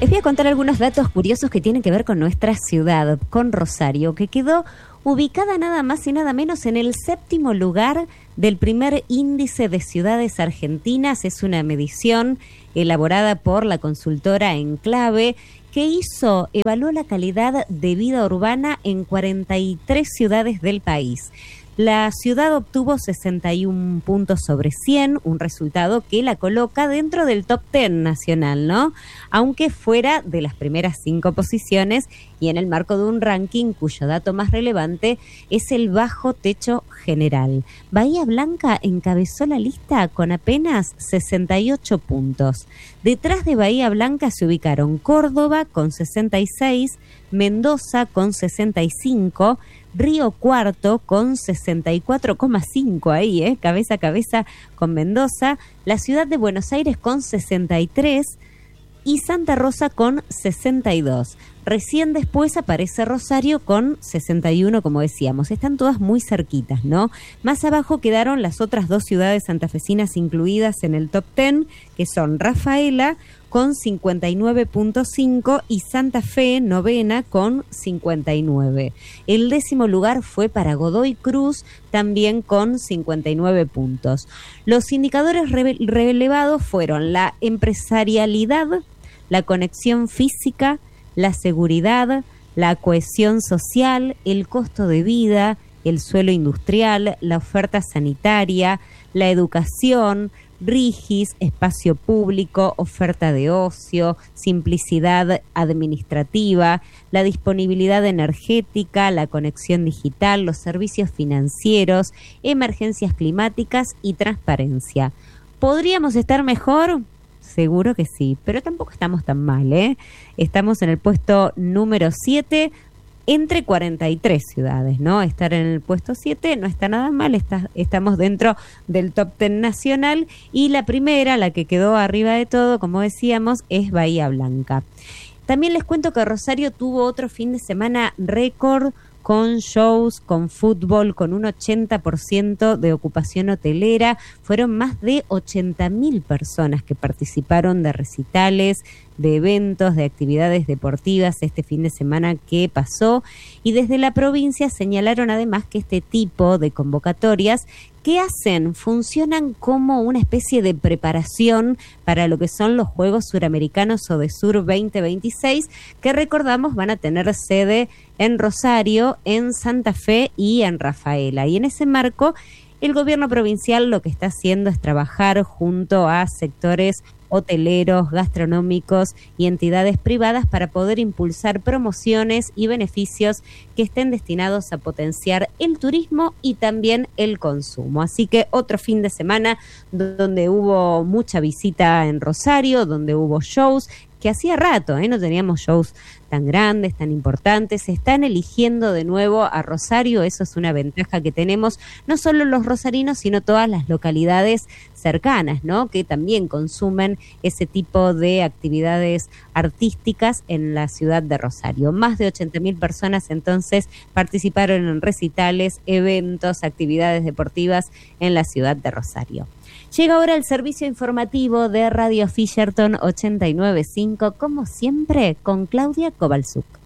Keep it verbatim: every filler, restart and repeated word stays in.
Les voy a contar algunos datos curiosos que tienen que ver con nuestra ciudad, con Rosario, que quedó ubicada nada más y nada menos en el séptimo lugar del primer índice de ciudades argentinas. Es una medición elaborada por la consultora Enclave, que hizo, evaluó la calidad de vida urbana en cuarenta y tres ciudades del país. La ciudad obtuvo sesenta y un puntos sobre cien, un resultado que la coloca dentro del top diez nacional, ¿no? Aunque fuera de las primeras cinco posiciones y en el marco de un ranking cuyo dato más relevante es el bajo techo general. Bahía Blanca encabezó la lista con apenas sesenta y ocho puntos. Detrás de Bahía Blanca se ubicaron Córdoba con sesenta y seis, Mendoza con sesenta y cinco, Río Cuarto con sesenta y cuatro coma cinco ahí, eh, cabeza a cabeza con Mendoza, la ciudad de Buenos Aires con sesenta y tres y Santa Rosa con sesenta y dos. Recién después aparece Rosario con sesenta y uno, como decíamos. Están todas muy cerquitas, ¿no? Más abajo quedaron las otras dos ciudades santafesinas incluidas en el top diez, que son Rafaela con cincuenta y nueve punto cinco y Santa Fe, novena, con cincuenta y nueve. El décimo lugar fue para Godoy Cruz, también con cincuenta y nueve puntos. Los indicadores re- relevados fueron la empresarialidad, la conexión física, la seguridad, la cohesión social, el costo de vida, el suelo industrial, la oferta sanitaria, la educación, rigis, espacio público, oferta de ocio, simplicidad administrativa, la disponibilidad energética, la conexión digital, los servicios financieros, emergencias climáticas y transparencia. ¿Podríamos estar mejor? Seguro que sí, pero tampoco estamos tan mal, ¿eh? Estamos en el puesto número siete entre cuarenta y tres ciudades, ¿no? Estar en el puesto siete no está nada mal, está, estamos dentro del top diez nacional y la primera, la que quedó arriba de todo, como decíamos, es Bahía Blanca. También les cuento que Rosario tuvo otro fin de semana récord con shows, con fútbol, con un ochenta por ciento de ocupación hotelera. Fueron más de ochenta mil personas que participaron de recitales, de eventos, de actividades deportivas este fin de semana que pasó. Y desde la provincia señalaron además que este tipo de convocatorias, ¿qué hacen? Funcionan como una especie de preparación para lo que son los Juegos Suramericanos ODESUR veinte veintiséis, que recordamos van a tener sede en Rosario, en Santa Fe y en Rafaela. Y en ese marco, el gobierno provincial lo que está haciendo es trabajar junto a sectores hoteleros, gastronómicos y entidades privadas para poder impulsar promociones y beneficios que estén destinados a potenciar el turismo y también el consumo. Así que otro fin de semana donde hubo mucha visita en Rosario, donde hubo shows, que hacía rato, ¿eh? No teníamos shows tan grandes, tan importantes. Se están eligiendo de nuevo a Rosario, eso es una ventaja que tenemos, no solo los rosarinos, sino todas las localidades cercanas, ¿no? Que también consumen ese tipo de actividades artísticas en la ciudad de Rosario. Más de ochenta mil personas entonces participaron en recitales, eventos, actividades deportivas en la ciudad de Rosario. Llega ahora el servicio informativo de Radio Fisherton ochenta y nueve punto cinco, como siempre, con Claudia Kovalchuk.